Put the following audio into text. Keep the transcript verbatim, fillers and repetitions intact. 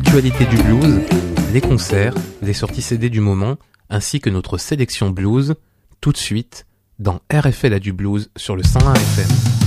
l'actualité du blues, les concerts, les sorties C D du moment, ainsi que notre sélection blues, tout de suite dans R F L A du blues sur le cent un F M.